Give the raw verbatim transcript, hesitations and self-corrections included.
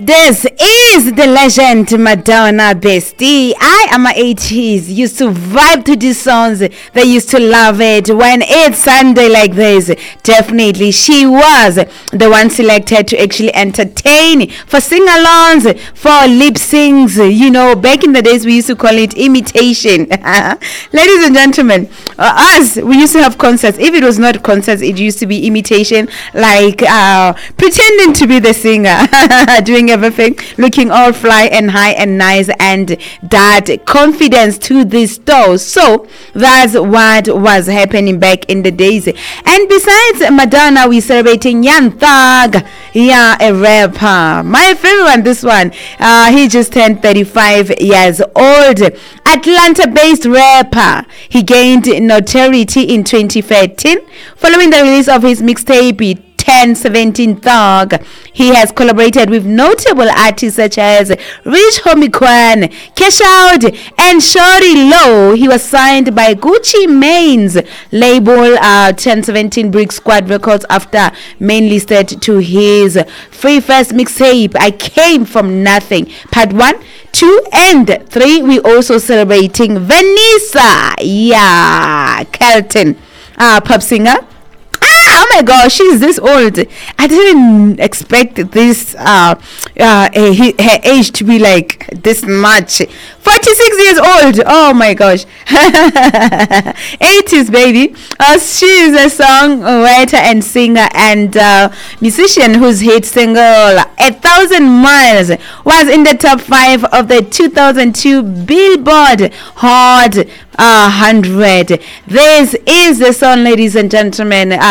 This is the legend Madonna Bestie. I am a eighties. Used to vibe to these songs. They used to love it. When it's Sunday like this, definitely she was the one selected to actually entertain for sing-alongs, for lip syncs. You know, back in the days we used to call it imitation. Ladies and gentlemen, uh, us, we used to have concerts. If it was not concerts, it used to be imitation, like uh, pretending to be the singer, doing everything, looking all fly and high and nice, and that confidence to the store. So that's what was happening back in the days. And besides Madonna, we celebrating Young Thug. Yeah, a rapper. My favorite one, this one. Uh, he just turned thirty-five years old. Atlanta-based rapper. He gained notoriety in twenty thirteen following the release of his mixtape ten seventeen Thug. He has collaborated with notable artists such as Rich Homie Quan, Cash Out, and Shorty Low. He was signed by Gucci Mane's label uh, ten seventeen Brick Squad Records after Mane listed to his free first mixtape, I Came From Nothing, Part one, two, and three. We also celebrating Vanessa, yeah, Kelton, uh, pop singer. Oh my gosh, she's this old. I didn't expect this uh, uh her age to be like this much. forty-six years old. Oh my gosh. eighties baby. Uh, she is a songwriter and singer and uh, musician whose hit single A Thousand Miles was in the top five of the two thousand two Billboard Hot uh, one hundred. This is the song, ladies and gentlemen. Uh,